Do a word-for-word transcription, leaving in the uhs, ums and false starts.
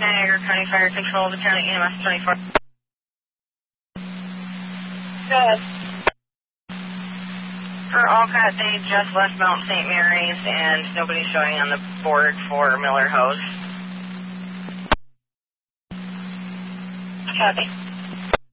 Niagara County Fire Control, the County E M S twenty-four. Good. For Alcott, they just left Mount Saint Mary's and nobody's showing on the board for Miller Hose. Copy.